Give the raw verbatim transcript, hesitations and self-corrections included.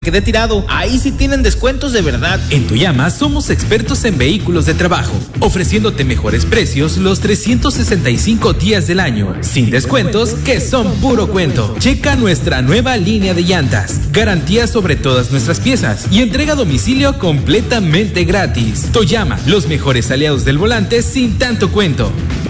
Quedé tirado. Ahí sí tienen descuentos de verdad. En Toyama somos expertos en vehículos de trabajo, ofreciéndote mejores precios los trescientos sesenta y cinco días del año, sin descuentos que son puro cuento. Checa nuestra nueva línea de llantas, garantía sobre todas nuestras piezas y entrega a domicilio completamente gratis. Toyama, los mejores aliados del volante sin tanto cuento.